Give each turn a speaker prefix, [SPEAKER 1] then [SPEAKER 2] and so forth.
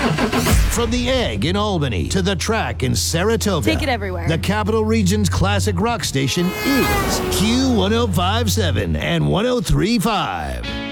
[SPEAKER 1] From the Egg in Albany to the Track in Saratoga.
[SPEAKER 2] Take it everywhere.
[SPEAKER 1] The Capital Region's classic rock station is Q1057 and 1035.